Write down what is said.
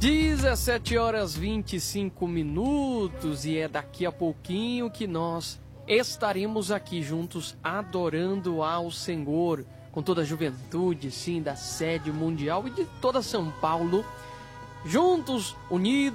17 horas 25 minutos e é daqui a pouquinho que nós estaremos aqui juntos adorando ao Senhor com toda a juventude, sim, da sede mundial e de toda São Paulo, juntos, unidos.